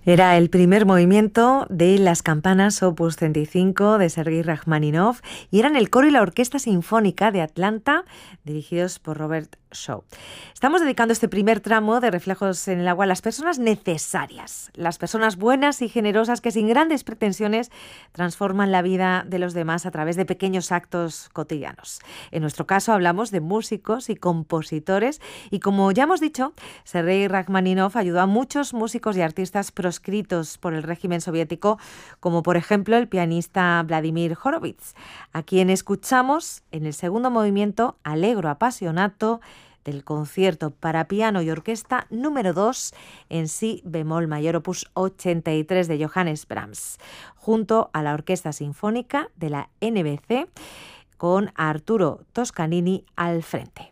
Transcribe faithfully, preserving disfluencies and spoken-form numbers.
Era el primer movimiento de Las campanas opus treinta y cinco de Sergei Rachmaninoff y eran el coro y la Orquesta Sinfónica de Atlanta, dirigidos por Robert Shaw. Estamos dedicando este primer tramo de Reflejos en el agua a las personas necesarias, las personas buenas y generosas que sin grandes pretensiones transforman la vida de los demás a través de pequeños actos cotidianos. En nuestro caso hablamos de músicos y compositores y, como ya hemos dicho, Sergei Rachmaninoff ayudó a muchos músicos y artistas proscritos por el régimen soviético, como por ejemplo el pianista Vladimir Horowitz, a quien escuchamos en el segundo movimiento Allegro Appassionato del concierto para piano y orquesta número dos en si bemol mayor opus ochenta y tres de Johannes Brahms, junto a la Orquesta Sinfónica de la N B C con Arturo Toscanini al frente.